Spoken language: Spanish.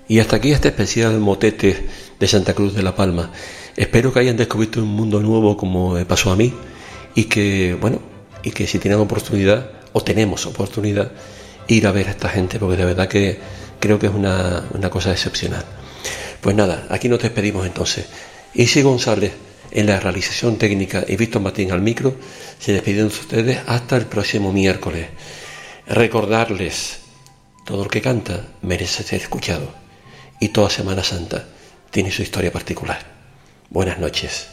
Y hasta aquí este especial motete de Santa Cruz de la Palma. Espero que hayan descubierto un mundo nuevo como me pasó a mí y que, bueno, y que si tienen oportunidad, o tenemos oportunidad, ir a ver a esta gente, porque de verdad que creo que es una cosa excepcional. Pues nada, aquí nos despedimos entonces. Isi González en la realización técnica y Víctor Martín al micro se despiden de ustedes hasta el próximo miércoles. Recordarles, todo el que canta merece ser escuchado y toda Semana Santa tiene su historia particular. Buenas noches.